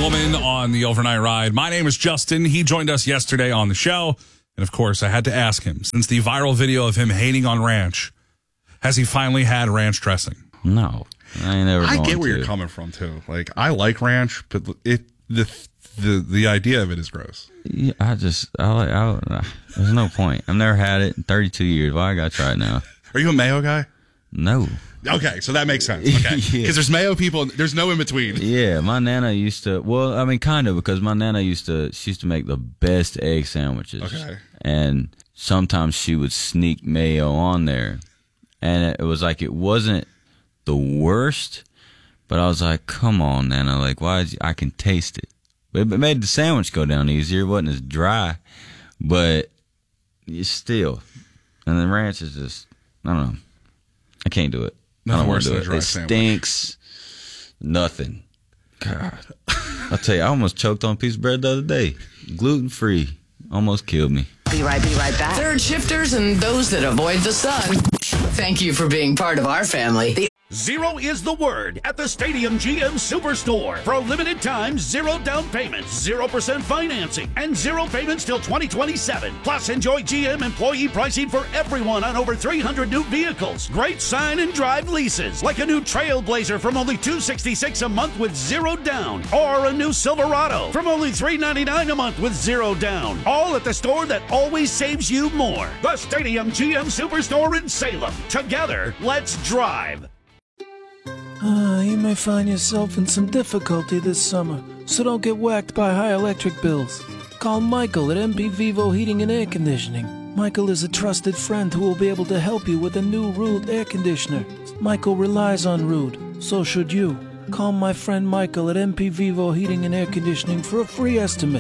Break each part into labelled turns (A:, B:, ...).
A: Woman on the Overnight Ride. My name is Justin. He joined us yesterday on the show. And of course, I had to ask him, since the viral video of him hating on ranch, has he finally had ranch dressing?
B: No. I
C: get where you're coming from, too. Like, I like ranch, but the idea of it is gross.
B: Yeah, there's no point. I've never had it in 32 years. Why I got to try it now?
C: Are you a mayo guy?
B: No.
C: Okay, so that makes sense. Okay, because there's mayo people, there's no in between.
B: Yeah, my nana used to. Well, I mean, kind of, because my nana used to make the best egg sandwiches.
C: Okay,
B: and sometimes she would sneak mayo on there, and it was like it wasn't the worst, but I was like, come on, Nana, like I can taste it. It made the sandwich go down easier. It wasn't as dry, but it's still. And the ranch is just, I don't know. I can't do it.
C: Nothing worse than a dry
B: sandwich. It stinks. Nothing. God. I'll tell you, I almost choked on a piece of bread the other day. Gluten-free. Almost killed me.
D: Be right back. Third shifters and those that avoid the sun. Thank you for being part of our family.
E: Zero is the word at the Stadium GM Superstore. For a limited time, zero down payments, 0% financing, and zero payments till 2027. Plus, enjoy GM employee pricing for everyone on over 300 new vehicles. Great sign and drive leases, like a new Trailblazer from only $266 a month with zero down, or a new Silverado from only $399 a month with zero down. All at the store that always saves you more. The Stadium GM Superstore in Salem. Together, let's drive.
F: You may find yourself in some difficulty this summer, so don't get whacked by high electric bills. Call Michael at MP Vivo Heating and Air Conditioning. Michael is a trusted friend who will be able to help you with a new Ruud air conditioner. Michael relies on Ruud, so should you. Call my friend Michael at MP Vivo Heating and Air Conditioning for a free estimate,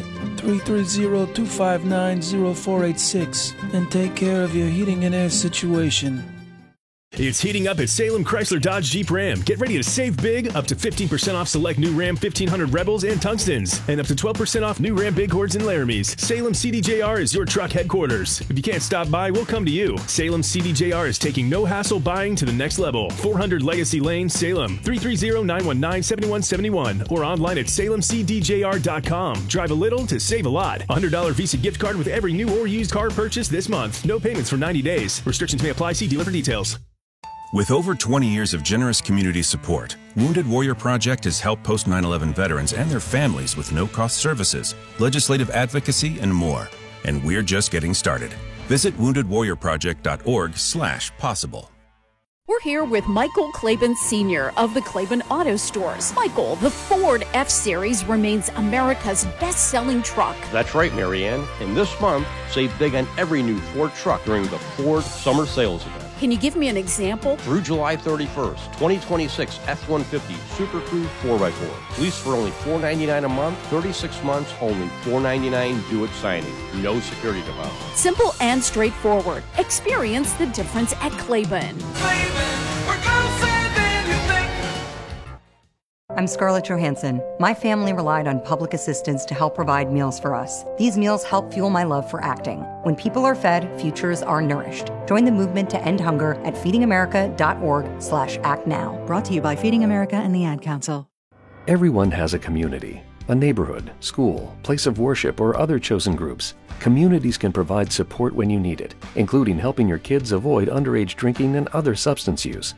F: 330-259-0486, and take care of your heating and air situation.
G: It's heating up at Salem Chrysler Dodge Jeep Ram. Get ready to save big, up to 15% off select new Ram 1500 Rebels and Tungstens, and up to 12% off new Ram Bighorns and Laramies. Salem CDJR is your truck headquarters. If you can't stop by, we'll come to you. Salem CDJR is taking no hassle buying to the next level. 400 Legacy Lane, Salem, 330-919-7171, or online at salemcdjr.com. Drive a little to save a lot. $100 Visa gift card with every new or used car purchase this month. No payments for 90 days. Restrictions may apply. See dealer for details.
H: With over 20 years of generous community support, Wounded Warrior Project has helped post 9/11 veterans and their families with no-cost services, legislative advocacy, and more. And we're just getting started. Visit woundedwarriorproject.org/possible.
I: We're here with Michael Claiborne Sr. of the Claiborne Auto Stores. Michael, the Ford F-Series remains America's best-selling truck.
J: That's right, Marianne. And this month, save big on every new Ford truck during the Ford Summer Sales Event.
I: Can you give me an example?
J: Through July 31st, 2026 F-150 Super Crew 4x4. Lease for only $499 a month, 36 months, only $499 due at signing. No security deposit.
I: Simple and straightforward. Experience the difference at Claiborne.
K: I'm Scarlett Johansson. My family relied on public assistance to help provide meals for us. These meals help fuel my love for acting. When people are fed, futures are nourished. Join the movement to end hunger at feedingamerica.org/actnow.
L: Brought to you by Feeding America and the Ad Council.
M: Everyone has a community, a neighborhood, school, place of worship, or other chosen groups. Communities can provide support when you need it, including helping your kids avoid underage drinking and other substance use.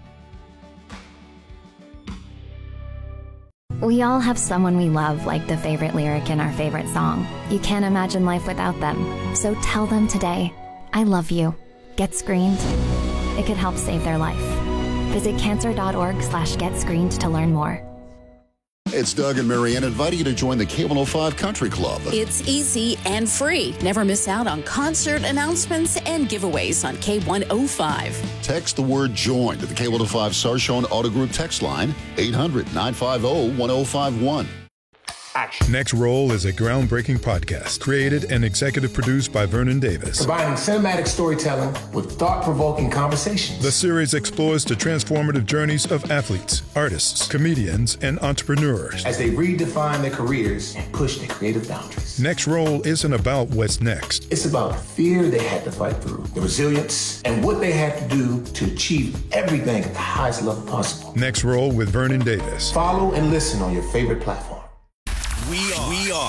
N: We all have someone we love, like the favorite lyric in our favorite song. You can't imagine life without them. So tell them today, I love you. Get screened. It could help save their life. Visit cancer.org/getscreened to learn more.
O: It's Doug and Marianne inviting you to join the K105 Country Club.
I: It's easy and free. Never miss out on concert announcements and giveaways on K105.
O: Text the word JOIN to the K105 Sarshone Auto Group text line, 800-950-1051.
P: Next Roll is a groundbreaking podcast created and executive produced by Vernon Davis.
Q: Combining cinematic storytelling with thought-provoking conversations.
P: The series explores the transformative journeys of athletes, artists, comedians, and entrepreneurs
Q: as they redefine their careers and push their creative boundaries.
P: Next Roll isn't about what's next.
Q: It's about the fear they had to fight through, the resilience, and what they had to do to achieve everything at the highest level possible.
P: Next Roll with Vernon Davis.
Q: Follow and listen on your favorite platform.
E: We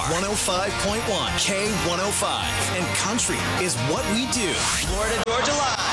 R: 105.1 K105. And country is what we do.
S: Florida Georgia Live.